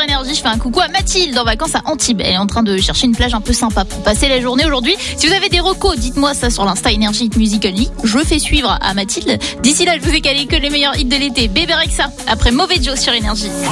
Énergie. Je fais un coucou à Mathilde en vacances à Antibes. Elle est en train de chercher une plage un peu sympa pour passer la journée aujourd'hui. Si vous avez des recos, dites-moi ça sur l'Insta Énergie Music Only. Je fais suivre à Mathilde. D'ici là, je vous ai calé que les meilleurs hits de l'été. Bébé Rexha après Mauvais Joe sur Énergie.